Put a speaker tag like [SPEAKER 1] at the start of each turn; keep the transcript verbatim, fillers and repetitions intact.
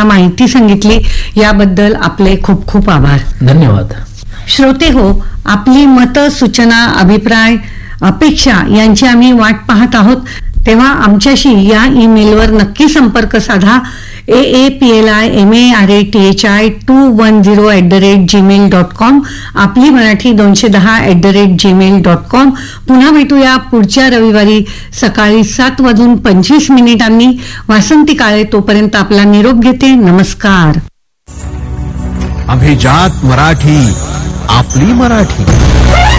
[SPEAKER 1] माहिती सांगितली याबद्दल आपले खूप खूप आभार.
[SPEAKER 2] धन्यवाद.
[SPEAKER 1] श्रोते हो, आपली मतं, सूचना, अभिप्राय, अपेक्षा यांची आम्ही वाट पाहत आहोत. तेव्हा आमच्याशी या ईमेलवर नक्की संपर्क साधा. ए A P L I M A R A T H I to one zero at the rate Gmail dot com, आपली मराठी दोनशे दहा at the rate Gmail dot com. पुन्हा भेटूया पुढच्या रविवारी सकाळी सात वाजून पंचवीस मिनिटांनी. वासंती काळे तोपर्यंत आपला निरोप घेते. नमस्कार.
[SPEAKER 3] अभिजात मराठी, आपली मराठी.